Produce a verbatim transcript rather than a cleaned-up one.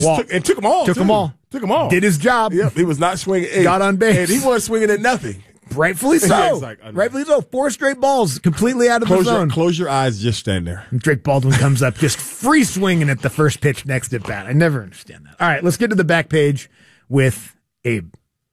Walked. Took, and took them all. Took too. them all. Took them all. Did his job. Yep, he was not swinging. Hey, Got on base. And he wasn't swinging at nothing. Rightfully so. Yeah, it's like, Rightfully so. Four straight balls completely out of close the zone. Your, close your eyes, just stand there. And Drake Baldwin comes up just free swinging at the first pitch next at bat. I never understand that. All right, let's get to the back page with Abe.